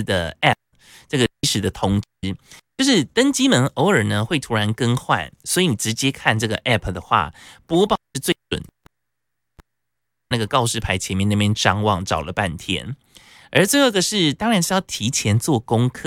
的 App 这个即时的通知，就是登机门偶尔呢会突然更换，所以你直接看这个 App 的话，播报是最准。那个告示牌前面那边张望找了半天。而最后一个是，当然是要提前做功课。